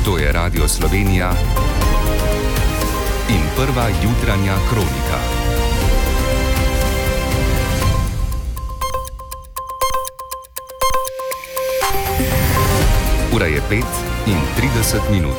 To je Radio Slovenija in prva jutranja kronika. Ura je 5:30.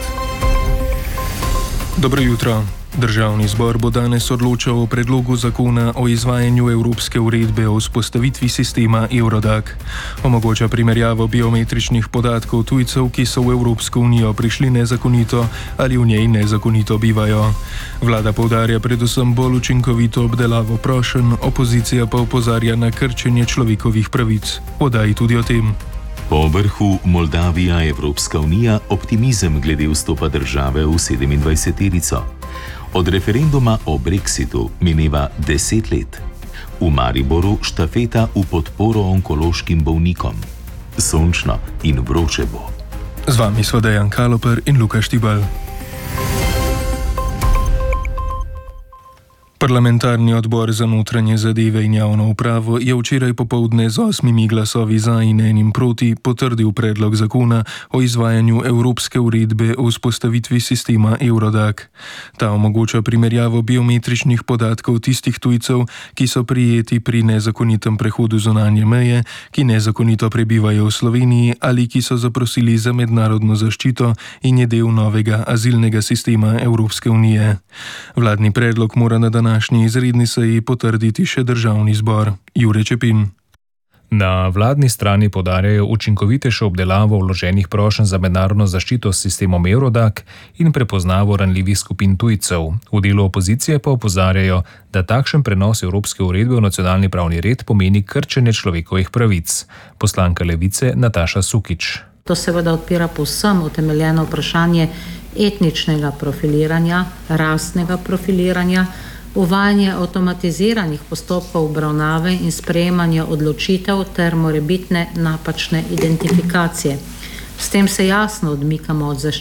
Dobro jutro. Državni zbor bo danes odločal o predlogu zakona o izvajanju Evropske uredbe o vzpostavitvi sistema Eurodac. Omogoča primerjavo biometričnih podatkov tujcev, ki so v Evropsko unijo prišli nezakonito ali v njej nezakonito bivajo. Vlada poudarja predvsem bolj učinkovito obdelavo prošenj, opozicija pa opozarja na krčenje človekovih pravic. Podaji tudi o tem. Po vrhu Moldavija, Evropska unija, optimizem glede vstopa države v 27-terico. Od referenduma o Brexitu mineva 10 let. V Mariboru štafeta v podporo onkološkim bolnikom. Sončno in vroče bo. Z vami sva Dejan Kaloper in Luka Štibal. Parlamentarni odbor za notranje zadeve in javno upravo je včeraj popoldne z 8 glasovi za in 1 proti potrdil predlog zakona o izvajanju Evropske uredbe o vzpostavitvi sistema Eurodac. Ta omogoča primerjavo biometričnih podatkov tistih tujcev, ki so prijeti pri nezakonitem prehodu zunanje meje, ki nezakonito prebivajo v Sloveniji ali ki so zaprosili za mednarodno zaščito in je del novega azilnega sistema Evropske unije. Vladni predlog mora na današnji izredni seji potrditi še državni zbor. Jure Čepin. Na vladni strani poudarjajo učinkovitejšo obdelavo vloženih prošenj za mednarodno zaščito s sistemom Eurodac in prepoznavo ranljivih skupin tujcev. V delu opozicije pa opozarjajo, da takšen prenos Evropske uredbe v nacionalni pravni red pomeni krčenje človekovih pravic. Poslanka Levice Nataša Sukič. To seveda odpira povsem utemeljeno vprašanje etničnega profiliranja, rasnega profiliranja, uvajanje avtomatiziranih postopkov obravnave in sprejemanja odločitev ter morebitne napačne identifikacije. S tem se jasno odmikamo od zaščite